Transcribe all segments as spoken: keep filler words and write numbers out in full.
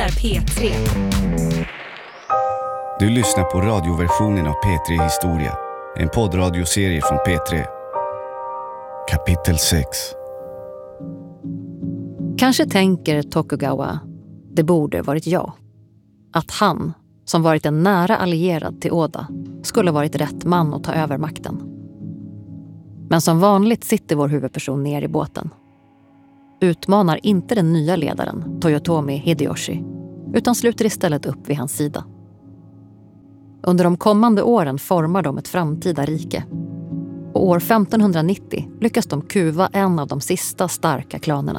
är P tre. Du lyssnar på radioversionen av P tre Historia, en poddradioserie från P tre. Kapitel sex. Kanske tänker Tokugawa, det borde varit jag. Att han, som varit en nära allierad till Oda, skulle varit rätt man att ta över makten. Men som vanligt sitter vår huvudperson ner i båten. Utmanar inte den nya ledaren, Toyotomi Hideyoshi, utan sluter istället upp vid hans sida. Under de kommande åren formar de ett framtida rike. Och år femtonhundranittio lyckas de kuva en av de sista starka klanerna.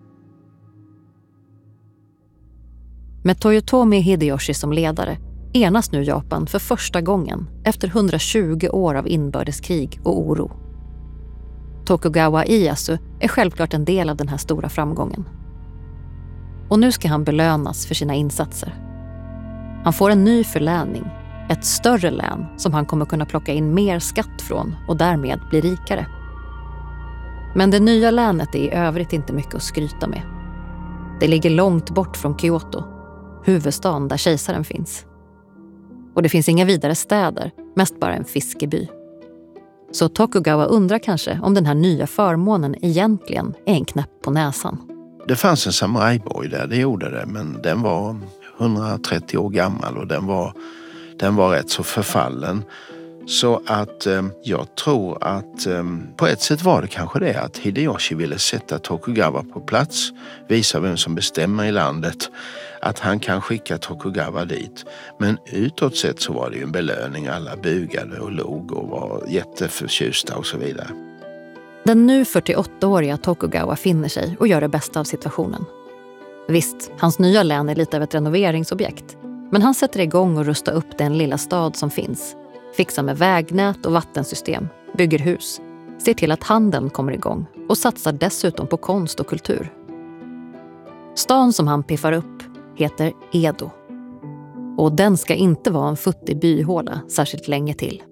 Med Toyotomi Hideyoshi som ledare enas nu Japan för första gången efter hundratjugo år av inbördeskrig och oro. Tokugawa Ieyasu är självklart en del av den här stora framgången. Och nu ska han belönas för sina insatser. Han får en ny förläning, ett större län som han kommer kunna plocka in mer skatt från och därmed bli rikare. Men det nya länet är i övrigt inte mycket att skryta med. Det ligger långt bort från Kyoto, huvudstaden där kejsaren finns. Och det finns inga vidare städer, mest bara en fiskeby. Så Tokugawa undrar kanske om den här nya förmånen egentligen är en knäpp på näsan. Det fanns en samurajborg där, det gjorde det, men den var hundratrettio år gammal och den var, den var rätt så förfallen. Så att eh, jag tror att eh, på ett sätt var det kanske det att Hideyoshi ville sätta Tokugawa på plats, visa vem som bestämmer i landet, att han kan skicka Tokugawa dit. Men utåt sett så var det ju en belöning, alla bugade och log och var jätteförtjusta och så vidare. Den nu fyrtioåttaåriga Tokugawa finner sig och gör det bästa av situationen. Visst, hans nya län är lite av ett renoveringsobjekt, men han sätter igång och rustar upp den lilla stad som finns. Fixar med vägnät och vattensystem, bygger hus, ser till att handeln kommer igång och satsar dessutom på konst och kultur. Stan som han piffar upp heter Edo. Och den ska inte vara en futtig byhåla särskilt länge till.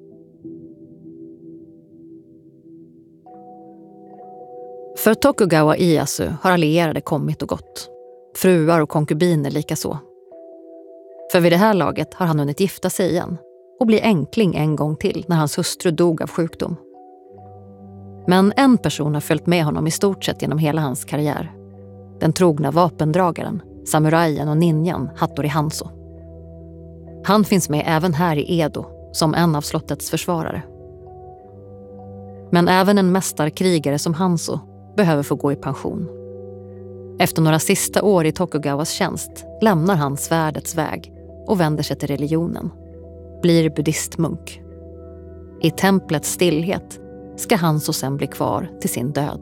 För Tokugawa Ieyasu har allierade kommit och gått. Fruar och konkubiner lika så. För vid det här laget har han hunnit gifta sig igen och bli enkling en gång till när hans hustru dog av sjukdom. Men en person har följt med honom i stort sett genom hela hans karriär. Den trogna vapendragaren, samurajen och ninjan Hattori Hanzo. Han finns med även här i Edo som en av slottets försvarare. Men även en mästarkrigare som Hanzo behöver få gå i pension. Efter några sista år i Tokugawas tjänst lämnar han svärdets väg och vänder sig till religionen. Blir buddhistmunk. I templets stillhet ska Hanzo sen bli kvar till sin död.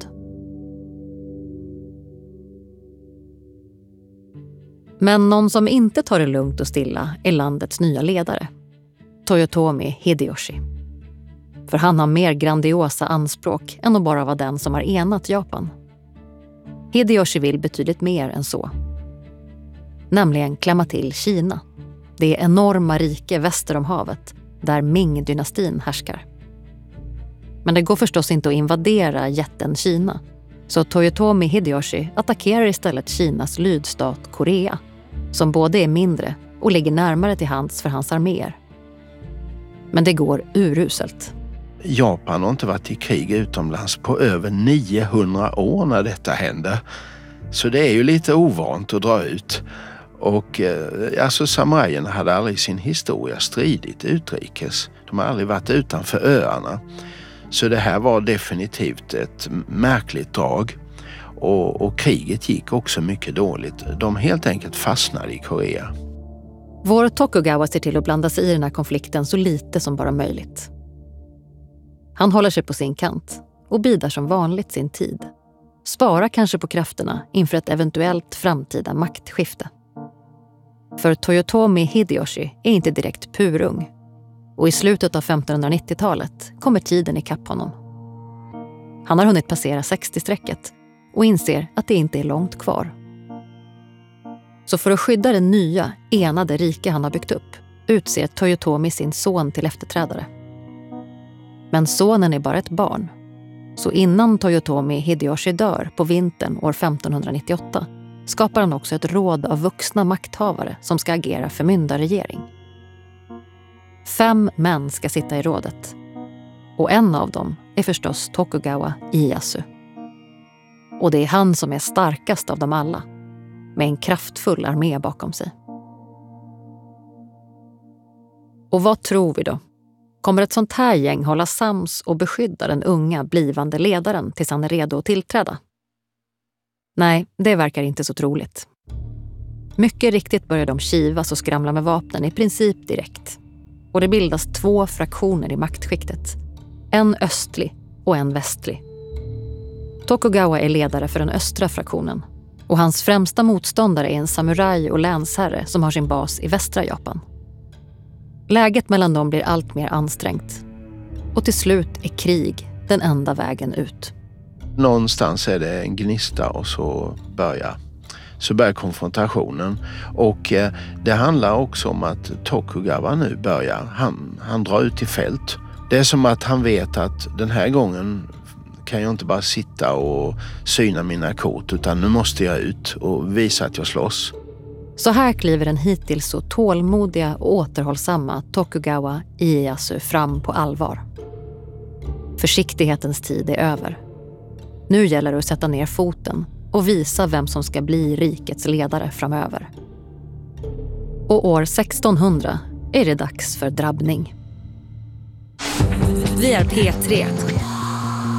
Men någon som inte tar det lugnt och stilla är landets nya ledare. Toyotomi Hideyoshi. För han har mer grandiosa anspråk än att bara vara den som har enat Japan. Hideyoshi vill betydligt mer än så. Nämligen klämma till Kina. Det enorma rike väster om havet där Ming-dynastin härskar. Men det går förstås inte att invadera jätten Kina. Så Toyotomi Hideyoshi attackerar istället Kinas lydstat Korea, som både är mindre och ligger närmare till hands för hans arméer. Men det går uruselt. Japan har inte varit i krig utomlands på över niohundra år när detta händer. Så det är ju lite ovant att dra ut. Och eh, alltså samurajerna hade aldrig i sin historia stridit utrikes. De har aldrig varit utanför öarna. Så det här var definitivt ett märkligt drag. Och, och kriget gick också mycket dåligt. De helt enkelt fastnade i Korea. Vår Tokugawa ser till att blanda sig i den här konflikten så lite som bara möjligt. Han håller sig på sin kant och bidar som vanligt sin tid. Sparar kanske på krafterna inför ett eventuellt framtida maktskifte. För Toyotomi Hideyoshi är inte direkt purung. Och i slutet av femtonhundranittiotalet kommer tiden ikapp honom. Han har hunnit passera sextio-strecket och inser att det inte är långt kvar. Så för att skydda det nya, enade rike han har byggt upp utser Toyotomi sin son till efterträdare. Men sonen är bara ett barn. Så innan Toyotomi Hideyoshi dör på vintern år femtonhundranittioåtta skapar han också ett råd av vuxna makthavare som ska agera förmyndarregering. Fem män ska sitta i rådet. Och en av dem är förstås Tokugawa Ieyasu. Och det är han som är starkast av dem alla, med en kraftfull armé bakom sig. Och vad tror vi då? Kommer ett sånt här gäng hålla sams och beskydda den unga blivande ledaren tills han är redo att tillträda? Nej, det verkar inte så troligt. Mycket riktigt börjar de kivas och skramla med vapnen i princip direkt. Och det bildas två fraktioner i maktskiktet. En östlig och en västlig. Tokugawa är ledare för den östra fraktionen. Och hans främsta motståndare är en samuraj och länsherre som har sin bas i västra Japan. Läget mellan dem blir allt mer ansträngt. Och till slut är krig den enda vägen ut. Någonstans är det en gnista och så börjar, så börjar konfrontationen. Och eh, det handlar också om att Tokugawa nu börjar, han, han drar ut i fält. Det är som att han vet att den här gången kan jag inte bara sitta och syna mina kort, utan nu måste jag ut och visa att jag slåss. Så här kliver den hittills så tålmodiga och återhållsamma Tokugawa Ieyasu fram på allvar. Försiktighetens tid är över. Nu gäller det att sätta ner foten och visa vem som ska bli rikets ledare framöver. Och år sextonhundra är det dags för drabbning. Vi är P tre.